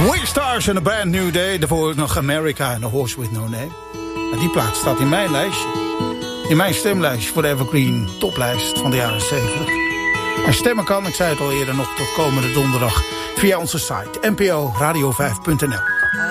Stars en A Brand New Day. Daarvoor ook nog America en A Horse With No Name. Maar die plaat staat in mijn lijstje. In mijn stemlijstje voor de Evergreen toplijst van de jaren 70. En stemmen kan, ik zei het al eerder nog, tot komende donderdag via onze site nporadio5.nl.